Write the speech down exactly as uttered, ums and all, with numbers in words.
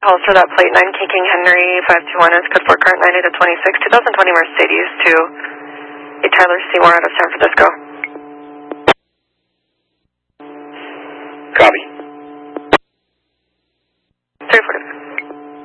calls for that plate nine, King Henry five two one is code four current ninety to twenty-six, twenty twenty Mercedes to a Tyler Seymour out of San Francisco. Copy.